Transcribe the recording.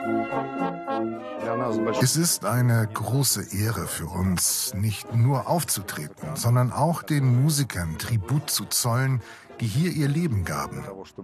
Es ist eine große Ehre für uns, nicht nur aufzutreten, sondern auch den Musikern Tribut zu zollen, die hier ihr Leben gaben.